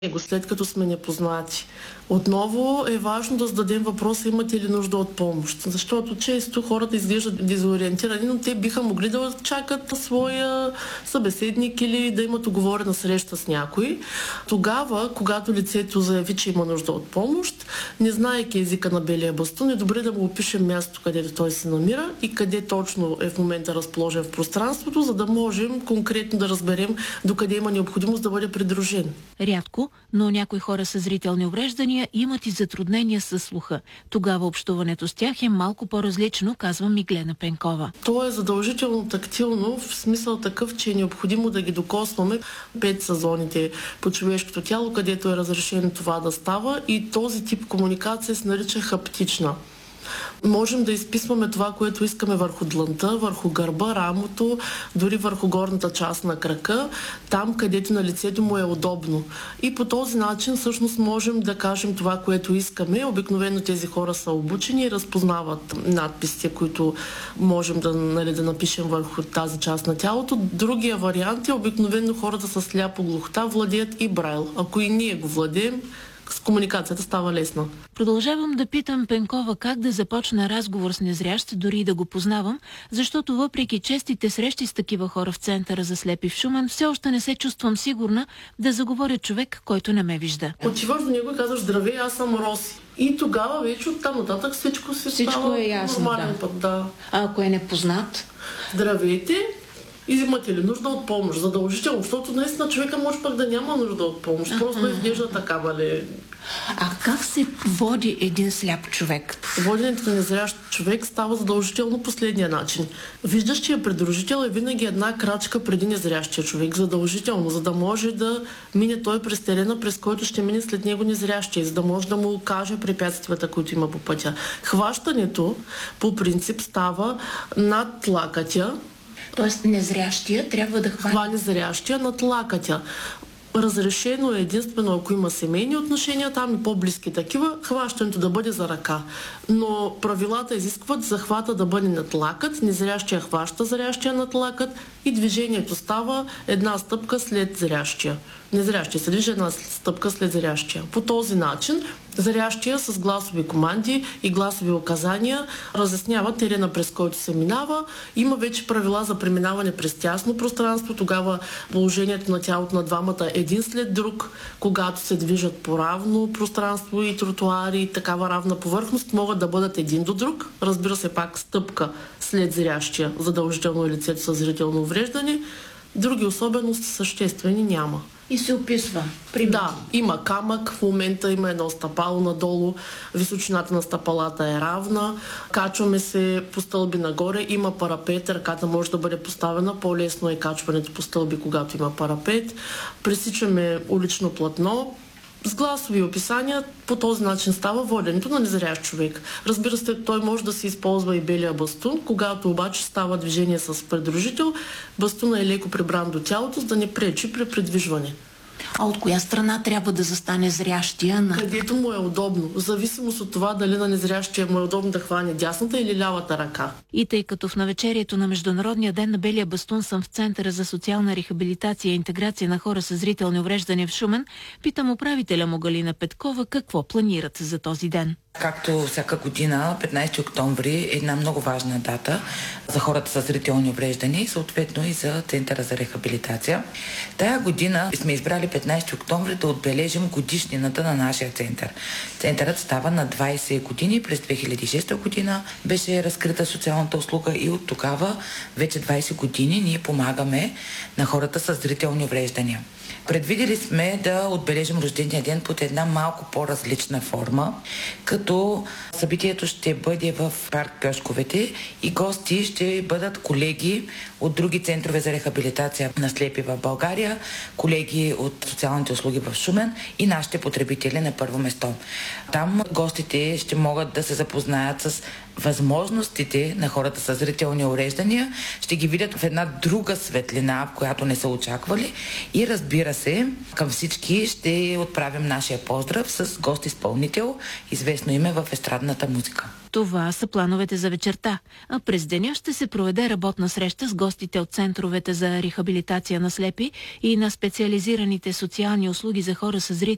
след като сме непознати. Отново е важно да зададем въпроса: имате ли нужда от помощ? Защото често хората изглеждат дезориентирани, но те биха могли да чакат своя събеседник или да имат уговорена среща с някой. Тогава, когато лицето заяви, че има нужда от помощ, не знаейки езика на белия бастун, е добре да му опишем мястото, където той се намира и къде точно е в момента разположен в пространството, за да можем конкретно да разберем докъде има необходимост да бъде придружен. Рядко, но някои хора с зрителни увреждания имат и затруднения със слуха. Тогава общуването с тях е малко по-различно, казва Миглена Пенкова. То е задължително тактилно, в смисъл такъв, че е необходимо да ги докосваме. 5 са зоните по човешкото тяло, където е разрешено това да става, и този тип комуникация се нарича хаптична. Можем да изписваме това, което искаме върху длънта, върху гърба, рамото, дори върху горната част на крака, там където на лицето му е удобно. И по този начин всъщност можем да кажем това, което искаме. Обикновено тези хора са обучени и разпознават надписите, които можем да напишем върху тази част на тялото. Другия вариант е обикновено хората с сляпо-глухота владеят и Брайл. Ако и ние го владеем, с комуникацията става лесна. Продължавам да питам Пенкова как да започна разговор с незрящ, дори да го познавам, защото въпреки честите срещи с такива хора в Центъра за слепи в Шумен, все още не се чувствам сигурна да заговоря човек, който не ме вижда. Отиваш до него и казваш: здравей, аз съм Роси. И тогава вече оттам нататък всичко става е ясно, нормален път. Да. А ако е непознат? Здравейте, имате ли нужда от помощ? Задължително, защото наистина човека може пък да няма нужда от помощ. Просто изглежда такава ли. А как се води един сляп човек? Воденето на незрящ човек става задължително последния начин. Виждащия придружител е винаги една крачка преди незрящия човек. Задължително, за да може да мине той през терена, през който ще мине след него незрящия, за да може да му каже препятствията, които има по пътя. Хващането по принцип става над лакътя. Тоест незрящия трябва да хване зрящия над лакътя. Разрешено е единствено, ако има семейни отношения, там и по-близки такива, хващането да бъде за ръка. Но правилата изискват захвата да бъде над лакът, незрящия хваща зрящия над лакът и движението става една стъпка след зрящия. Незрящия се движи една стъпка след зрящия. По този начин зрящия с гласови команди и гласови указания разяснява терена, през който се минава. Има вече правила за преминаване през тясно пространство. Тогава положението на тялото на двамата е един след друг. Когато се движат по равно пространство и тротуари, и такава равна повърхност, могат да бъдат един до друг. Разбира се, пак стъпка след зрящия, задължително е лицето с зрително увреждане. Други особености съществени няма. И се описва. Да, има камък, в момента има едно стъпало надолу, височината на стъпалата е равна, качваме се по стълби нагоре, има парапет, ръката може да бъде поставена, по-лесно е качването по стълби, когато има парапет, пресичаме улично платно. С гласови описания по този начин става воденето на незрящ човек. Разбира се, той може да се използва и белия бастун, когато обаче става движение с придружител, бастуна е леко прибран до тялото, за да не пречи при придвижване. А от коя страна трябва да застане зрящия? Където му е удобно. В зависимост от това дали на незрящия му е удобно да хване дясната или лявата ръка. И тъй като в навечерието на Международния ден на белия бастун съм в Центъра за социална рехабилитация и интеграция на хора с зрителни увреждания в Шумен, питам управителя му Галина Петкова какво планират за този ден. Както всяка година, 15 октомври е една много важна дата за хората с зрителни увреждания и съответно и за Центъра за рехабилитация. Тая година сме избрали 15 октомври да отбележим годишнината на нашия център. Центърът става на 20 години. През 2006 година беше разкрита социалната услуга и от тогава вече 20 години ние помагаме на хората с зрителни увреждания. Предвидели сме да отбележим рождения ден под една малко по-различна форма, като събитието ще бъде в парк Пьошковете и гости ще бъдат колеги от други центрове за рехабилитация на слепи в България, колеги от социалните услуги в Шумен и нашите потребители на първо место. Там гостите ще могат да се запознаят с възможностите на хората с зрителни увреждания, ще ги видят в една друга светлина, в която не са очаквали и разбира се, към всички ще отправим нашия поздрав с гост-изпълнител, известно име в естрадната музика. Това са плановете за вечерта, а през деня ще се проведе работна среща с гостите от центровете за рехабилитация на слепи и на специализираните социални услуги за хора с зрителни